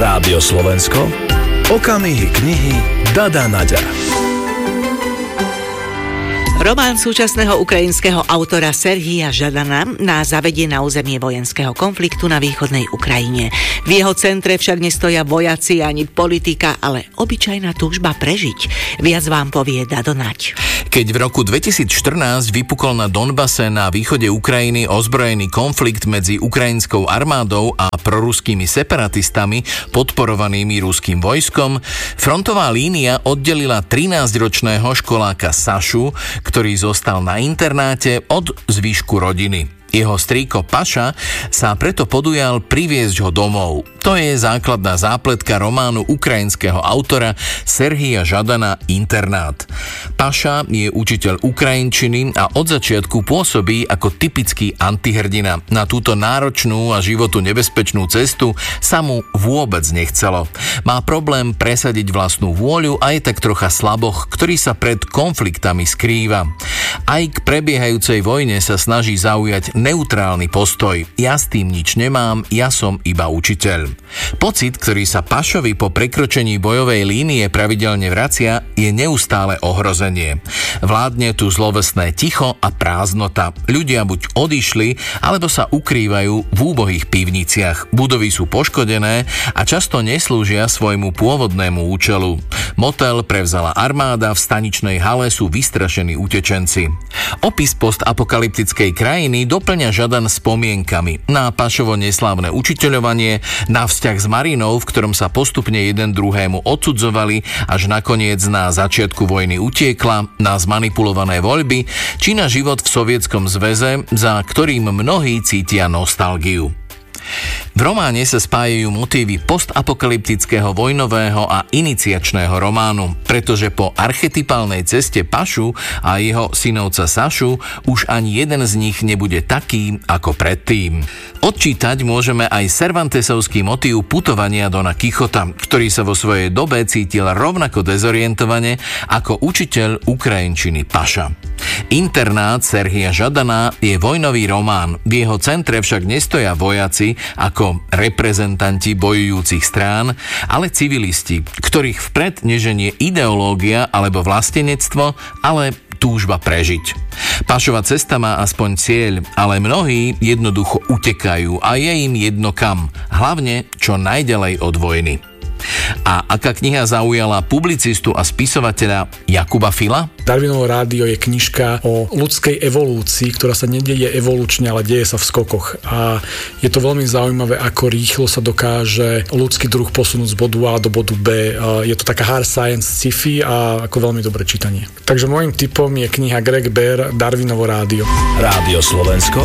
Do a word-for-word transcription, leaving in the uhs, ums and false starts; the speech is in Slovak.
Rádio Slovensko, okamihy knihy Dada Naďa. Román súčasného ukrajinského autora Serhija Žadana nás zavedie na územie vojenského konfliktu na východnej Ukrajine. V jeho centre však nestoja vojaci ani politika, ale obyčajná túžba prežiť. Viac vám povie Dado Naď. Keď v roku dvetisícštrnásť vypukol na Donbase na východe Ukrajiny ozbrojený konflikt medzi ukrajinskou armádou a proruskými separatistami podporovanými ruským vojskom, frontová línia oddelila trinásťročného školáka Sašu, ktorý zostal na internáte, od zvyšku rodiny. Jeho strýko Paša sa preto podujal priviesť ho domov. To je základná zápletka románu ukrajinského autora Serhija Žadana Internát. Paša je učiteľ ukrajinčiny a od začiatku pôsobí ako typický antihrdina. Na túto náročnú a životu nebezpečnú cestu sa mu vôbec nechcelo. Má problém presadiť vlastnú vôľu a je tak trocha slaboch, ktorý sa pred konfliktami skrýva. Aj k prebiehajúcej vojne sa snaží zaujať neutrálny postoj. Ja s tým nič nemám, ja som iba učiteľ. Pocit, ktorý sa Pašovi po prekročení bojovej línie pravidelne vracia, je neustále ohrozenie. Vládne tu zlovestné ticho a prázdnota. Ľudia buď odišli, alebo sa ukrývajú v úbohých pivniciach. Budovy sú poškodené a často neslúžia svojmu pôvodnému účelu. Motel prevzala armáda, v staničnej hale sú vystrašení utečenci. Opis postapokalyptickej krajiny doplňa Žadan spomienkami na Pašovo neslávne učiteľovanie, na vzťah s Marinou, v ktorom sa postupne jeden druhému odsudzovali, až nakoniec na začiatku vojny utiekla, na zmanipulované voľby, či na život v Sovietskom zväze, za ktorým mnohí cítia nostalgiu. V románe sa spájajú motívy postapokalyptického vojnového a iniciačného románu, pretože po archetypálnej ceste Pašu a jeho synovca Sašu už ani jeden z nich nebude taký ako predtým. Odčítať môžeme aj Cervantesovský motív putovania Dona Kichota, ktorý sa vo svojej dobe cítil rovnako dezorientovane ako učiteľ ukrajinčiny Paša. Internát Serhija Žadana je vojnový román, v jeho centre však nestoja vojaci ako reprezentanti bojujúcich strán, ale civilisti, ktorých vpred neženie ideológia alebo vlastenectvo, ale túžba prežiť. Pašova cesta má aspoň cieľ, ale mnohí jednoducho utekajú a je im jedno kam, hlavne čo najďalej od vojny. A aká kniha zaujala publicistu a spisovateľa Jakuba Fila? Darwinovo rádio je knižka o ľudskej evolúcii, ktorá sa nedeje evolučne, ale deje sa v skokoch. A je to veľmi zaujímavé, ako rýchlo sa dokáže ľudský druh posunúť z bodu A do bodu B. Je to taká hard science sci-fi a ako veľmi dobré čítanie. Takže môjim tipom je kniha Greg Bear Darwinovo rádio. Rádio Slovensko.